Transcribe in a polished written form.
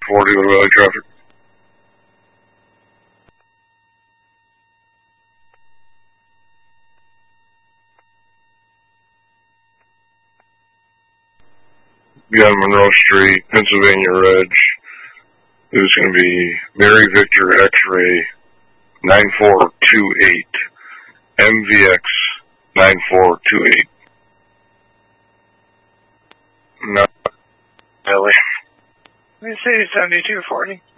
40 with Valley traffic. Be on Monroe Street, Pennsylvania Ridge. There's going to be Mary Victor X-Ray 9428, MVX 9428. No, Ellie. Let me say 7240.